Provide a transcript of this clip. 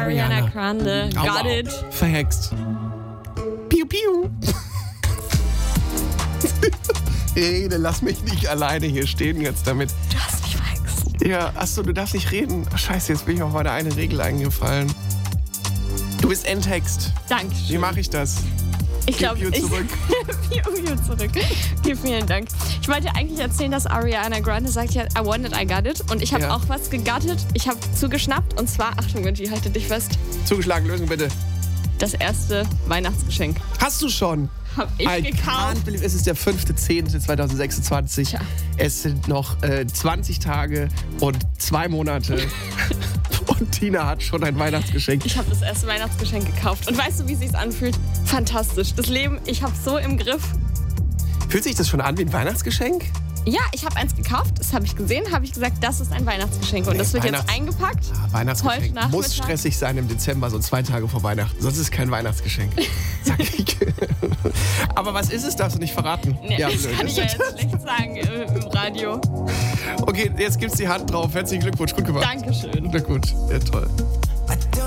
Ariana Grande. Got it. Verhext. Piu, piu. Rede, lass mich nicht alleine hier stehen jetzt damit. Du hast mich verhext. Ja, achso, du darfst nicht reden. Ach, scheiße, jetzt bin ich auf meine eine Regel eingefallen. Du bist Endtext. Dankeschön. Wie mache ich das? Ich glaube, Piu, piu zurück. Piu, piu zurück. Okay, vielen Dank. Ich wollte eigentlich erzählen, dass Ariana Grande sagt ja, I want it, I got it. Und ich habe auch was gegattet. Ich habe zugeschnappt. Und zwar, Achtung, Benji, halte dich fest. Zugeschlagen, Lösung bitte. Das erste Weihnachtsgeschenk. Hast du schon? Hab ich gekauft. Es ist der 5.10.2026. Tja. Es sind noch 20 Tage und 2 Monate. Und Tina hat schon ein Weihnachtsgeschenk. Ich habe das erste Weihnachtsgeschenk gekauft. Und weißt du, wie es sich anfühlt? Fantastisch. Das Leben, ich habe so im Griff. Fühlt sich das schon an wie ein Weihnachtsgeschenk? Ja, ich habe eins gekauft. Das habe ich gesehen. Habe ich gesagt, das ist ein Weihnachtsgeschenk. Und das wird jetzt eingepackt. Weihnachtsgeschenk Heute Nachmittag. muss stressig sein im Dezember, so 2 Tage vor Weihnachten. Sonst ist es kein Weihnachtsgeschenk. Sag ich. Aber was ist es? Darfst du nicht verraten? Nee, ja, das blöd. kann ich ja jetzt schlecht sagen im Radio. Okay, jetzt gibt's die Hand drauf. Herzlichen Glückwunsch. Gut gemacht. Dankeschön. Na gut, ja, toll.